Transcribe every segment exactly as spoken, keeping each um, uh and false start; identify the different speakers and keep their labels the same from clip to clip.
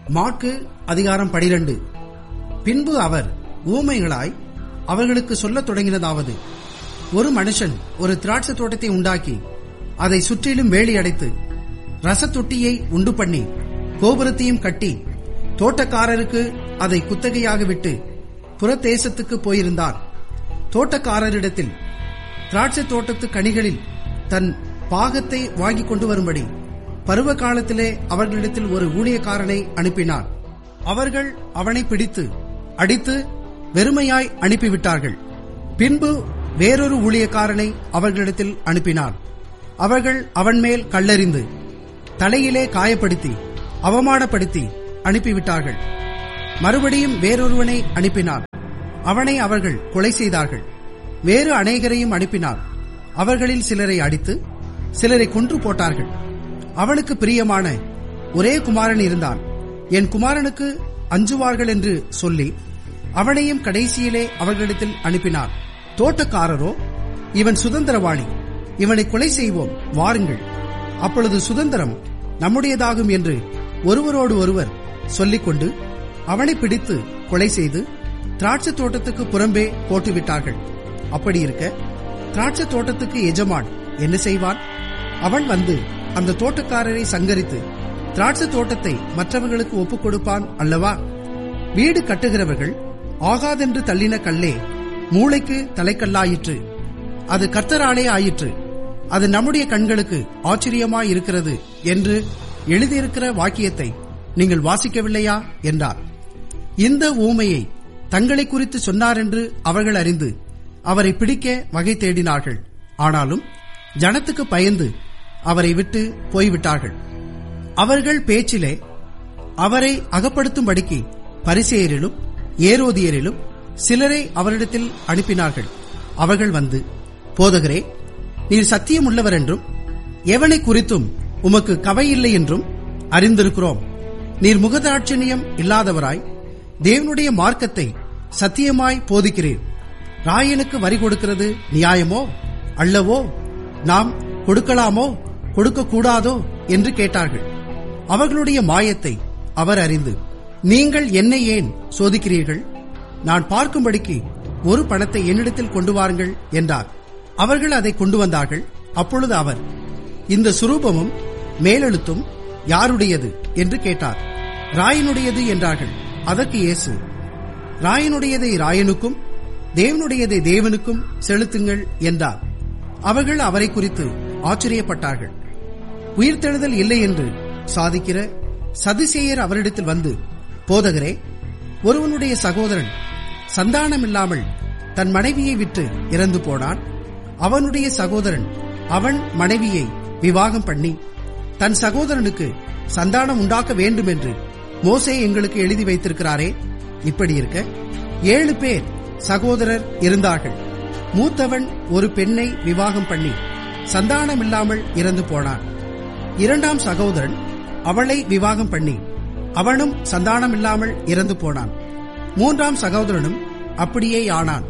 Speaker 1: மாற்கு அதிகாரம் பனிரண்டு. பின்பு அவர் ஊமைகளாய் அவர்களுக்கு சொல்லத் தொடங்கினதாவது: ஒரு மனுஷன் ஒரு திராட்சை தோட்டத்தை உண்டாக்கி அதை சுற்றிலும் வேலி அடைத்து ரசத்தொட்டியை உண்டு பண்ணி கோபுரத்தையும் கட்டி தோட்டக்காரருக்கு அதை குத்தகையாக விட்டு புறதேசத்துக்கு போயிருந்தார். தோட்டக்காரரிடத்தில் திராட்சை தோட்டத்து கனிகளில் தன் பாகத்தை வாங்கி கொண்டு வரும்படி பருவ காலத்திலே அவர்களிடத்தில் ஒரு ஊழியக்காரனை அனுப்பினார். அவர்கள் அவனை பிடித்து அடித்து வெறுமையாய் அனுப்பிவிட்டார்கள். பின்பு வேறொரு ஊழியக்காரனை அவர்களிடத்தில் அனுப்பினார். அவர்கள் அவன் மேல் கல்லெறிந்து தலையிலே காயப்படுத்தி அவமானப்படுத்தி அனுப்பிவிட்டார்கள். மறுபடியும் வேறொருவனை அனுப்பினார். அவனை அவர்கள் கொலை செய்தார்கள். வேறு அநேகரையும் அனுப்பினார். அவர்களில் சிலரை அடித்து சிலரை கொன்று போட்டார்கள். அவனுக்கு பிரியமான ஒரே குமாரன் இருந்தான். என் குமாரனுக்கு அஞ்சுவார்கள் என்று சொல்லி அவனையும் கடைசியிலே அவர்களிடத்தில் அனுப்பினார். தோட்டக்காரரோ, இவன் சுதந்திரவாளி, இவனை கொலை செய்வோம், வாருங்கள், அப்பொழுது சுதந்திரம் நம்முடையதாகும் என்று ஒருவரோடு ஒருவர் சொல்லிக்கொண்டு அவனை பிடித்து கொலை செய்து திராட்சை தோட்டத்துக்கு புறம்பே போட்டுவிட்டார்கள். அப்படி இருக்க திராட்சை தோட்டத்துக்கு எஜமான் என்ன செய்வான்? அவன் வந்து அந்த தோட்டக்காரரை சங்கரித்து திராட்சை தோட்டத்தை மற்றவர்களுக்கு ஒப்புக் கொடுப்பான் அல்லவா? வீடு கட்டுகிறவர்கள் ஆகாதென்று தள்ளின கல்லே மூளைக்கு தலைக்கல்லாயிற்று, அது கர்த்தராலே ஆயிற்று, அது நம்முடைய கண்களுக்கு ஆச்சரியமாயிருக்கிறது என்று எழுதியிருக்கிற வாக்கியத்தை நீங்கள் வாசிக்கவில்லையா என்றார். இந்த ஊமையை தங்களை குறித்து சொன்னார் என்று அவர்கள் அறிந்து அவரை பிடிக்க வகை தேடினார்கள். ஆனாலும் ஜனத்துக்கு பயந்து அவரை விட்டு போய்விட்டார்கள். அவர்கள் பேச்சிலே அவரை அகப்படுத்தும்படிக்கு பரிசேயரிலும் ஏரோதியரிலும் சிலரை அவரிடத்தில் அனுப்பினார்கள். அவர்கள் வந்து, போதகரே, நீர் சத்தியம் உள்ளவர் என்றும் எவனை குறித்தும் உமக்கு கவையில்லை என்றும் அறிந்திருக்கிறோம். நீர் முகதாட்சணியம் இல்லாதவராய் தேவனுடைய மார்க்கத்தை சத்தியமாய் போதிக்கிறீர். ராயனுக்கு வரி கொடுக்கிறது நியாயமோ அல்லவோ? நாம் கொடுக்கலாமோ கொடுக்கக்கூடாதோ என்று கேட்டார்கள். அவர்களுடைய மாயத்தை அவர் அறிந்து, நீங்கள் என்னை ஏன் சோதிக்கிறீர்கள்? நான் பார்க்கும்படிக்கு ஒரு பணத்தை என்னிடத்தில் கொண்டு வாருங்கள் என்றார். அவர்கள் அதை கொண்டு வந்தார்கள். அப்பொழுது அவர், இந்த சுரூபமும் மேலெழுத்தும் யாருடையது என்று கேட்டார். ராயனுடையது என்றார்கள். அதற்கு இயேசு, ராயனுடையதை ராயனுக்கும் தேவனுடையதை தேவனுக்கும் செலுத்துங்கள் என்றார். அவர்கள் அவரை குறித்து ஆச்சரியப்பட்டார்கள். உயிர்த்தெழுதல் இல்லை என்று சாதிக்கிற சதுசேயர் அவரிடத்தில் வந்து, போதகரே, ஒருவனுடைய சகோதரன் சந்தானமில்லாமல் தன் மனைவியை விட்டு இறந்து போனான். அவனுடைய சகோதரன் அவன் மனைவியை விவாகம் பண்ணி தன் சகோதரனுக்கு சந்தானம் உண்டாக்க வேண்டும் என்று மோசே எங்களுக்கு எழுதி வைத்திருக்கிறாரே. இப்படி இருக்க ஏழு பேர் சகோதரர் இருந்தார்கள். மூத்தவன் ஒரு பெண்ணை விவாகம் பண்ணி சந்தானமில்லாமல் இறந்து போனான். இரண்டாம் சகோதரன் அவளை விவாகம் பண்ணி அவனும் சந்தானமில்லாமல் இறந்து போனான். மூன்றாம் சகோதரனும் அப்படியே ஆனான்.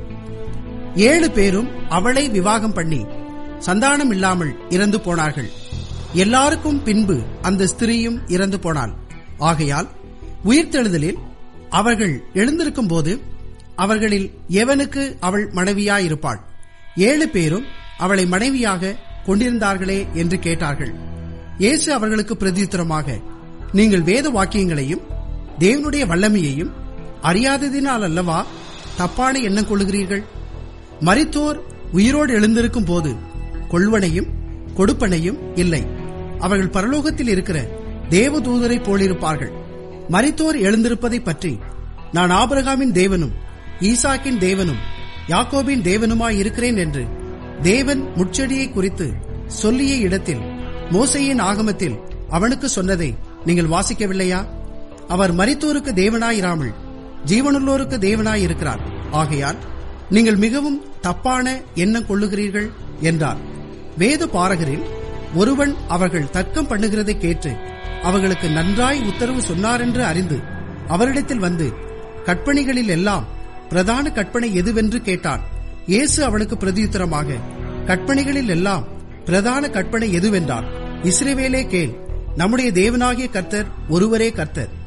Speaker 1: ஏழு பேரும் அவளை விவாகம் பண்ணி சந்தானம் இல்லாமல் இறந்து போனார்கள். எல்லாருக்கும் பின்பு அந்த ஸ்திரீயும் இறந்து போனாள். ஆகையால் உயிர்த்தெழுதலில் அவர்கள் எழுந்திருக்கும் போது அவர்களில் எவனுக்கு அவள் மனைவியாயிருப்பாள்? ஏழு பேரும் அவளை மனைவியாக கொண்டிருந்தார்களே என்று கேட்டார்கள். இயேசு அவர்களுக்கு பிரதியுத்தரமாக, நீங்கள் வேத வாக்கியங்களையும் தேவனுடைய வல்லமையையும் அறியாததினால் அல்லவா தப்பான எண்ணம் கொள்ளுகிறீர்கள்? மரித்தோர் உயிரோடு எழுந்திருக்கும் போது கொள்வனையும் கொடுப்பனையும் இல்லை. அவர்கள் பரலோகத்தில் இருக்கிற தேவதூதரை போலிருப்பார்கள். மரித்தோர் எழுந்திருப்பதை பற்றி நான் ஆபிரகாமின் தேவனும் ஈசாக்கின் தேவனும் யாக்கோபின் தேவனுமாய் இருக்கிறேன் என்று தேவன் முட்செடியை குறித்து சொல்லிய இடத்தில் மோசேயின் ஆகமத்தில் அவனுக்கு சொன்னதை நீங்கள் வாசிக்கவில்லையா? அவர் மரித்தோருக்கு தேவனாயிராமல் ஜீவனுள்ளோருக்கு தேவனாயிருக்கிறார். ஆகையால் நீங்கள் மிகவும் தப்பான எண்ணம் கொள்ளுகிறீர்கள் என்றார். வேத பாரகரில் ஒருவன் அவர்கள் தர்க்கம் பண்ணுகிறதை கேட்டு அவர்களுக்கு நன்றாய் உத்தரவு சொன்னாரென்று அறிந்து அவரிடத்தில் வந்து, கற்பனைகளில் எல்லாம் பிரதான கற்பனை எதுவென்று கேட்டான். இயேசு அவனுக்கு பிரதியுத்தரமாக, கற்பனைகளில் எல்லாம் பிரதான கற்பனை எதுவென்றால், இஸ்ரவேலே கேள், நம்முடைய தேவனாகிய கர்த்தர் ஒருவரே கர்த்தர்.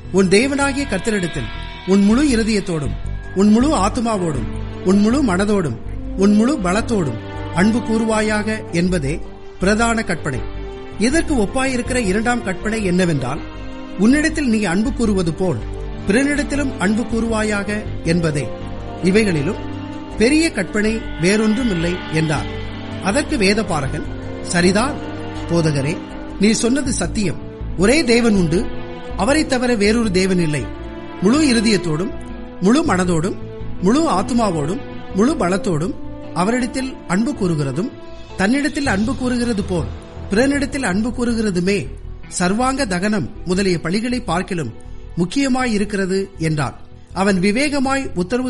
Speaker 1: உன் தேவனாகிய கர்த்தரிடத்தில் உன் முழு இருதயத்தோடும் உன் முழு ஆத்துமாவோடும் உன் முழு மனதோடும் உன் முழு பலத்தோடும் அன்பு கூறுவாயாக என்பதே பிரதான கற்பனை. இதற்கு ஒப்பாயிருக்கிற இரண்டாம் கற்பனை என்னவென்றால், உன்னிடத்தில் நீ அன்பு கூறுவது போல் பிறனிடத்திலும் அன்பு கூறுவாயாக என்பதே. இவைகளிலும் பெரிய கற்பனை வேறொன்றும் இல்லை என்றார். அதற்கு வேதபாரகன், சரிதான் போதகரே, நீ சொன்னது சத்தியம். ஒரே தேவன் உண்டு, அவரை தவிர வேறொரு தேவன் இல்லை. முழு இருதயத்தோடும் முழு மனதோடும் முழு ஆத்மாவோடும் முழு பலத்தோடும் அவரிடத்தில் அன்பு கூறுகிறதும் தன்னிடத்தில் அன்பு கூறுகிறது போல் பிறனிடத்தில் அன்பு கூறுகிறதுமே சர்வாங்க தகனம் முதலிய பலிகளை பார்க்கிலும் முக்கியமாயிருக்கிறது என்றார். அவன் விவேகமாய் உத்தரவு